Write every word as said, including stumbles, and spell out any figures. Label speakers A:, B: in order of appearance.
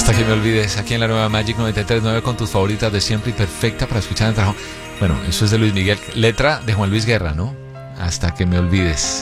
A: Hasta que me olvides, aquí en la nueva Magic noventa y tres punto nueve con tus favoritas de siempre y perfecta para escuchar en el trabajo. Bueno, eso es de Luis Miguel, letra de Juan Luis Guerra, ¿no? Hasta que me olvides.